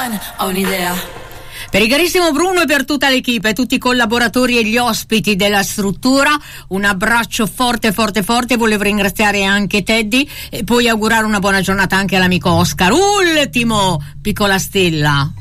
ho un'idea. Per il carissimo Bruno e per tutta l'equipe, tutti i collaboratori e gli ospiti della struttura, un abbraccio forte forte forte. Volevo ringraziare anche Teddy e poi augurare una buona giornata anche all'amico Oscar. Ultimo, piccola stella.